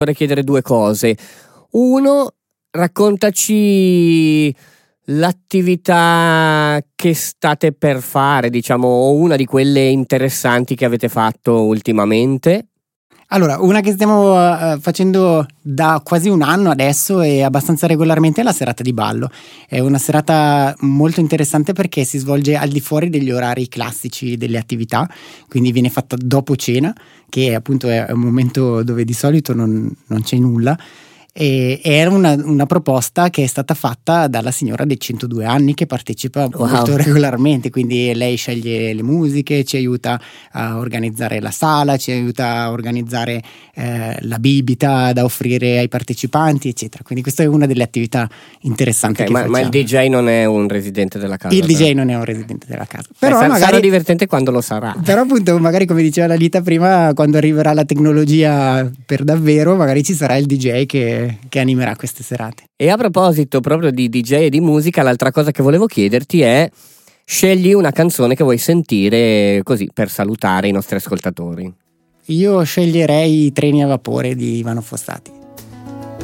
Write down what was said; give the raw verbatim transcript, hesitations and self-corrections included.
Vorrei chiedere due cose. Uno, raccontaci l'attività che state per fare, diciamo, o una di quelle interessanti che avete fatto ultimamente. Allora, una che stiamo uh, facendo da quasi un anno adesso e abbastanza regolarmente è la serata di ballo. È una serata molto interessante perché si svolge al di fuori degli orari classici delle attività, quindi viene fatta dopo cena, che appunto è un momento dove di solito non, non c'è nulla. E era una, una proposta che è stata fatta dalla signora dei centodue anni, che partecipa Wow. molto regolarmente, quindi lei sceglie le musiche, ci aiuta a organizzare la sala, ci aiuta a organizzare eh, la bibita da offrire ai partecipanti, eccetera. Quindi questa è una delle attività interessanti. Okay, che ma, facciamo. ma il D J non è un residente della casa? Il D J però. non è un residente della casa, Beh, però sar- magari sarà divertente quando lo sarà. Però appunto, magari come diceva la Lita prima, quando arriverà la tecnologia per davvero, magari ci sarà il D J che, che animerà queste serate. E a proposito proprio di D J e di musica, l'altra cosa che volevo chiederti è: scegli una canzone che vuoi sentire così per salutare i nostri ascoltatori. Io sceglierei I treni a vapore di Ivano Fossati.